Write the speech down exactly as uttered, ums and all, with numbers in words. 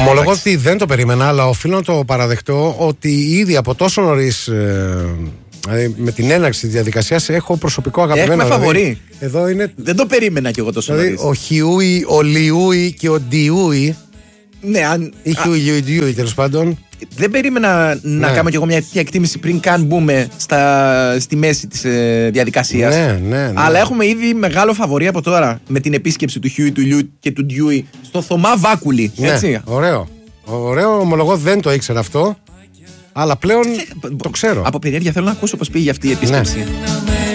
Ομολογώ ότι δεν το περίμενα, αλλά οφείλω να το παραδεχτώ ότι ήδη από τόσο νωρίς. Ε, Δηλαδή με την έναρξη της διαδικασίας έχω προσωπικό αγαπημένο. Έχουμε φαβορί. Δηλαδή, εδώ είναι... Δεν το περίμενα κι εγώ τόσο δηλαδή, νωρίς. Ο Χιούι, ο Λιούι και ο Ντιούι. Ναι, αν... Ή Χιούι, Λιούι, Ντιούι τέλος πάντων. Δεν περίμενα ναι. να κάνω κι εγώ μια τέτοια εκτίμηση πριν καν μπούμε στα... στη μέση της ε, διαδικασίας. Ναι, ναι, ναι. Αλλά έχουμε ήδη μεγάλο φαβορί από τώρα με την επίσκεψη του Χιούι, του Λιούι και του Ντιούι στο Θωμά Βάκουλη. Ναι, έτσι. ωραίο. Ωραίο, ομολογώ δεν το ήξερα αυτό. Αλλά πλέον το ξέρω. Από περιέργεια θέλω να ακούσω πώς πήγε αυτή η επίσκεψη. Ναι.